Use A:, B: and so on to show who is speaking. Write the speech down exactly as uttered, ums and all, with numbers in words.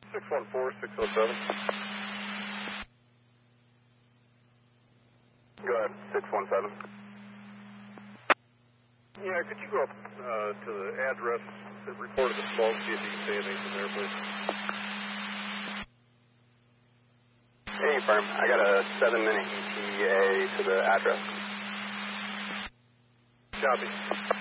A: six one four, six oh seven. Go ahead, six one seven. Yeah, could you go up uh, to the address that reported the smoke, see if you can see anything from there, please?
B: Hey, firm. I got a seven-minute E T A to the address.
A: Copy.